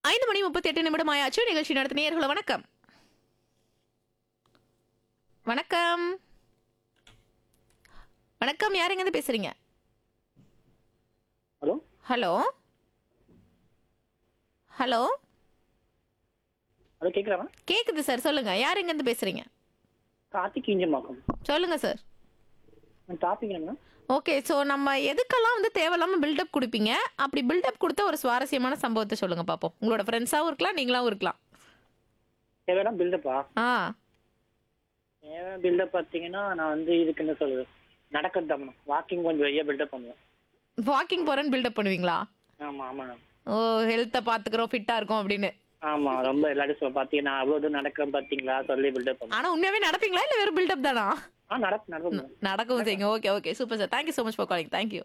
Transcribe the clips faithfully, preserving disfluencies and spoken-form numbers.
ஐந்து மணி முப்பத்தி எட்டு நிமிடம் ஆயாச்சு. நிகழ்ச்சி நடத்த நேயர்களே வணக்கம். வணக்கம். வணக்கம். யார் எங்க இருந்து பேசுறீங்க? ஹலோ ஹலோ ஹலோ ஹலோ கேட்குறாங்க. கேக்குது சார், சொல்லுங்க. யார் எங்க இருந்து பேசுறீங்க? கார்த்திக் இஞ்சமாக்கம். சொல்லுங்க சார். டாபிக் என்ன? ஓகே, ஸோ நம்ம எதுக்கெல்லாம் வந்து தேவையில்லாம பில்டப் கொடுப்பீங்க? அப்படி பில்டப் கொடுத்த ஒரு சுவாரஸ்யமான சம்பவத்தை சொல்லுங்க பார்ப்போம். உங்களோட ஃப்ரெண்ட்ஸாகவும் இருக்கலாம், நீங்களாவும் இருக்கலாம். தேவையான பில்டப்பா? ஆ தேவையான பில்டப் பார்த்தீங்கன்னா நான் வந்து இதுக்கு என்ன சொல்றது, நடக்கிறது தான். வாக்கிங் கொஞ்சம் வெளியே பில்டப் பண்ணுவேன். வாக்கிங் போறேன்னு பில்டப் பண்ணுவீங்களா? ஆமாம் ஆமாம் ஓ, ஹெல்த்தை பார்த்துக்கிறோம், ஃபிட்டா இருக்கும் அப்படின்னு. ஆமாம், ரொம்ப எல்லாரும் சொல்ல பார்த்தீங்கன்னா நான் அவ்வளோ தூரம் நடக்கிறேன் பார்த்தீங்களா சொல்லி பில்டப் பண்ணுவேன். ஆனா உண்மையாவே நடப்பீங்களா இல்ல வெறும் பில்டப் தானா? ஆ நடக்க நடக்கும். நடக்கவும் செய்யுங்க. Okay okay super sir. Thank you so much for calling. Thank you.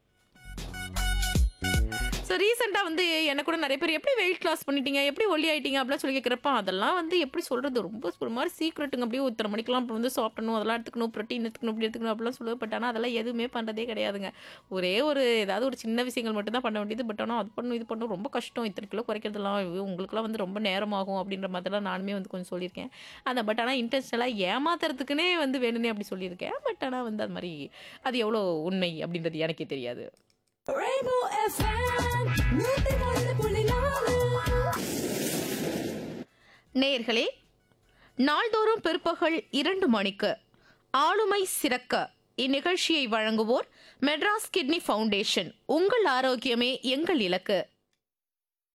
So ரீசெண்டாக வந்து எனக்கு கூட நிறைய பேர் எப்படி வெயிட் லாஸ் பண்ணிட்டீங்க, எப்படி ஒல்லி ஆயிட்டீங்க அப்படிலாம் சொல்லி கேட்குறப்ப அதெல்லாம் வந்து எப்படி சொல்கிறது, ரொம்ப ஒரு மாதிரி சீக்ரெட்டுங்க. அப்படியே ஒருத்தரை மணிக்கெல்லாம் இப்போ வந்து சாப்பிடணும், அதெல்லாம் எடுத்துக்கணும், ப்ரோட்டீன் எடுத்துக்கணும், இப்படி எடுத்துக்கணும் அப்படிலாம் சொல்லுவேன். பட் ஆனால் அதெல்லாம் எதுவுமே பண்ணுறதே கிடையாதுங்க. ஒரே ஒரு ஏதாவது ஒரு சின்ன விஷயங்கள் மட்டும் தான் பண்ண வேண்டியது. பட் ஆனால் அது பண்ணணும் இது பண்ணணும் ரொம்ப கஷ்டம். இத்தனை கிலோ குறைக்கிறதுலாம் ஐயோ, உங்களுக்குலாம் வந்து ரொம்ப நேரமாகும் அப்படின்ற மாதிரிலாம் நானுமே வந்து கொஞ்சம் சொல்லியிருக்கேன். அதை பட் ஆனால் இன்டென்ஷனலாக ஏமாத்துறதுக்குன்னே வந்து வேணும்னே அப்படி சொல்லியிருக்கேன். பட் ஆனால் வந்து அது மாதிரி அது எவ்வளோ உண்மை அப்படின்றது எனக்கே தெரியாது. Rainbow எஃப் எம் நூத்தி ஒன்று புள்ளி நாலு. நேயர்களே, நாள்தோறும் பிற்பகல் இரண்டு மணிக்கு ஆளுமை சிறக்க இந்நிகழ்ச்சியை வழங்குவோர் மெட்ராஸ் கிட்னி ஃபவுண்டேஷன். உங்கள் ஆரோக்கியமே எங்கள் இலக்கு.